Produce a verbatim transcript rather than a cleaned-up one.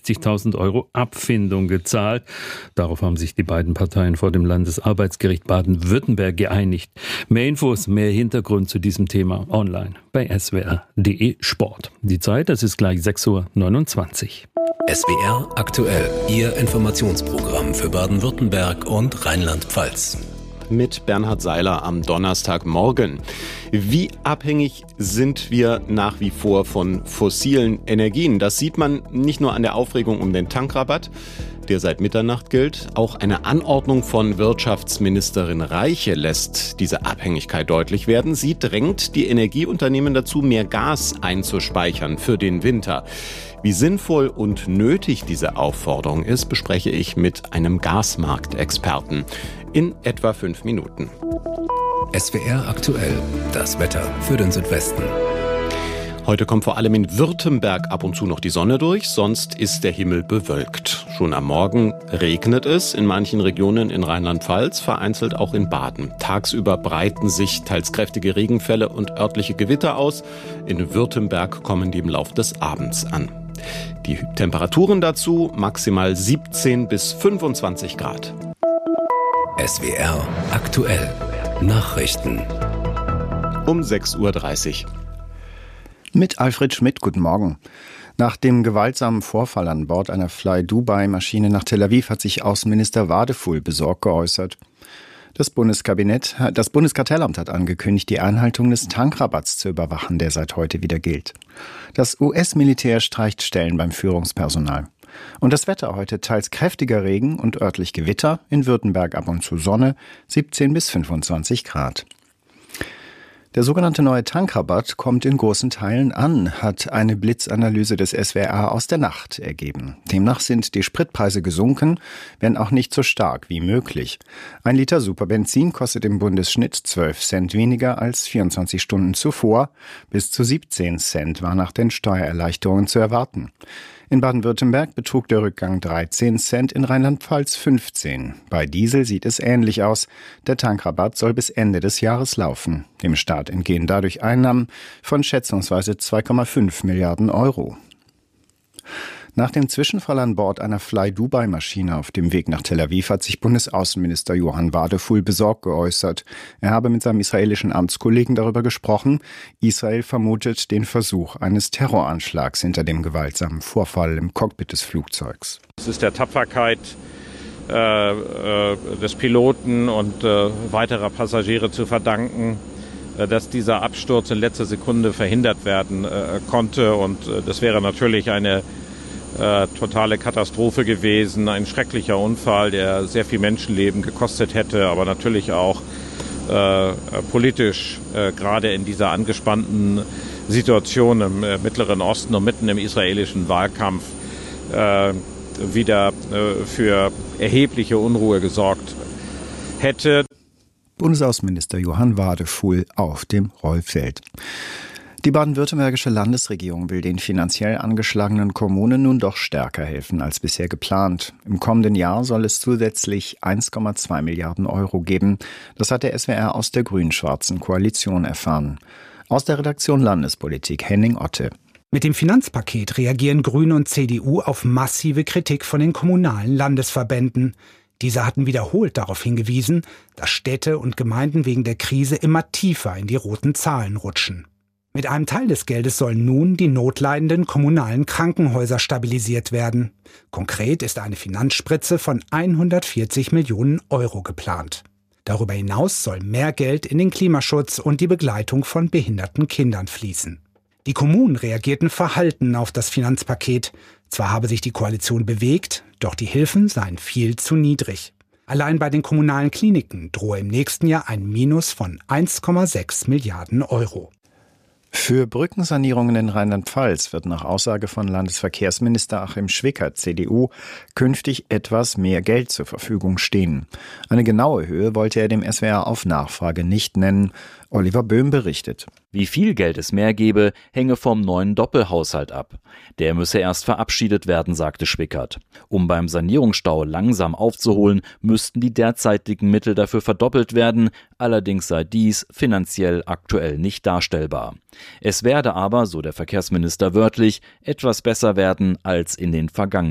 sechzigtausend Euro Abfindung gezahlt. Darauf haben sich die beiden Parteien vor dem Landesarbeitsgericht Baden-Württemberg geeinigt. Mehr Infos, mehr Hintergrund zu diesem Thema online bei s w r punkt d e Sport. Die Zeit, das ist gleich sechs Uhr neunundzwanzig. S W R aktuell, Ihr Informationsprogramm für Baden-Württemberg und Rheinland-Pfalz. Mit Bernhard Seiler am Donnerstagmorgen. Wie abhängig sind wir nach wie vor von fossilen Energien? Das sieht man nicht nur an der Aufregung um den Tankrabatt, der seit Mitternacht gilt. Auch eine Anordnung von Wirtschaftsministerin Reiche lässt diese Abhängigkeit deutlich werden. Sie drängt die Energieunternehmen dazu, mehr Gas einzuspeichern für den Winter. Wie sinnvoll und nötig diese Aufforderung ist, bespreche ich mit einem Gasmarktexperten in etwa fünf Minuten. S W R aktuell, das Wetter für den Südwesten. Heute kommt vor allem in Württemberg ab und zu noch die Sonne durch, sonst ist der Himmel bewölkt. Schon am Morgen regnet es in manchen Regionen in Rheinland-Pfalz, vereinzelt auch in Baden. Tagsüber breiten sich teils kräftige Regenfälle und örtliche Gewitter aus. In Württemberg kommen die im Lauf des Abends an. Die Temperaturen dazu maximal siebzehn bis fünfundzwanzig Grad. S W R aktuell, Nachrichten. Um sechs Uhr dreißig. Mit Alfred Schmidt, guten Morgen. Nach dem gewaltsamen Vorfall an Bord einer Fly-Dubai-Maschine nach Tel Aviv hat sich Außenminister Wadefuhl besorgt geäußert. Das Bundeskabinett, das Bundeskartellamt hat angekündigt, die Einhaltung des Tankrabatts zu überwachen, der seit heute wieder gilt. Das U S-Militär streicht Stellen beim Führungspersonal. Und das Wetter heute teils kräftiger Regen und örtlich Gewitter, in Württemberg ab und zu Sonne, siebzehn bis fünfundzwanzig Grad. Der sogenannte neue Tankrabatt kommt in großen Teilen an, hat eine Blitzanalyse des S W R aus der Nacht ergeben. Demnach sind die Spritpreise gesunken, wenn auch nicht so stark wie möglich. Ein Liter Superbenzin kostet im Bundesschnitt zwölf Cent weniger als vierundzwanzig Stunden zuvor. Bis zu siebzehn Cent war nach den Steuererleichterungen zu erwarten. In Baden-Württemberg betrug der Rückgang dreizehn Cent, in Rheinland-Pfalz fünfzehn. Bei Diesel sieht es ähnlich aus. Der Tankrabatt soll bis Ende des Jahres laufen. Dem Staat entgehen dadurch Einnahmen von schätzungsweise zwei Komma fünf Milliarden Euro. Nach dem Zwischenfall an Bord einer Fly-Dubai-Maschine auf dem Weg nach Tel Aviv hat sich Bundesaußenminister Johann Wadefuhl besorgt geäußert. Er habe mit seinem israelischen Amtskollegen darüber gesprochen. Israel vermutet den Versuch eines Terroranschlags hinter dem gewaltsamen Vorfall im Cockpit des Flugzeugs. Es ist der Tapferkeit äh, äh, des Piloten und äh, weiterer Passagiere zu verdanken, äh, dass dieser Absturz in letzter Sekunde verhindert werden äh, konnte. Und äh, das wäre natürlich eine Äh, totale Katastrophe gewesen, ein schrecklicher Unfall, der sehr viel Menschenleben gekostet hätte, aber natürlich auch äh, politisch, äh, gerade in dieser angespannten Situation im äh, Mittleren Osten und mitten im israelischen Wahlkampf, äh, wieder äh, für erhebliche Unruhe gesorgt hätte. Bundesaußenminister Johann Wadefuhl auf dem Rollfeld. Die baden-württembergische Landesregierung will den finanziell angeschlagenen Kommunen nun doch stärker helfen als bisher geplant. Im kommenden Jahr soll es zusätzlich eins Komma zwei Milliarden Euro geben. Das hat der S W R aus der grün-schwarzen Koalition erfahren. Aus der Redaktion Landespolitik Henning Otte. Mit dem Finanzpaket reagieren Grüne und C D U auf massive Kritik von den kommunalen Landesverbänden. Diese hatten wiederholt darauf hingewiesen, dass Städte und Gemeinden wegen der Krise immer tiefer in die roten Zahlen rutschen. Mit einem Teil des Geldes sollen nun die notleidenden kommunalen Krankenhäuser stabilisiert werden. Konkret ist eine Finanzspritze von hundertvierzig Millionen Euro geplant. Darüber hinaus soll mehr Geld in den Klimaschutz und die Begleitung von behinderten Kindern fließen. Die Kommunen reagierten verhalten auf das Finanzpaket. Zwar habe sich die Koalition bewegt, doch die Hilfen seien viel zu niedrig. Allein bei den kommunalen Kliniken drohe im nächsten Jahr ein Minus von eins Komma sechs Milliarden Euro. Für Brückensanierungen in Rheinland-Pfalz wird nach Aussage von Landesverkehrsminister Achim Schwickert, C D U, künftig etwas mehr Geld zur Verfügung stehen. Eine genaue Höhe wollte er dem S W R auf Nachfrage nicht nennen. Oliver Böhm berichtet. Wie viel Geld es mehr gebe, hänge vom neuen Doppelhaushalt ab. Der müsse erst verabschiedet werden, sagte Schwickert. Um beim Sanierungsstau langsam aufzuholen, müssten die derzeitigen Mittel dafür verdoppelt werden. Allerdings sei dies finanziell aktuell nicht darstellbar. Es werde aber, so der Verkehrsminister wörtlich, etwas besser werden als in den vergangenen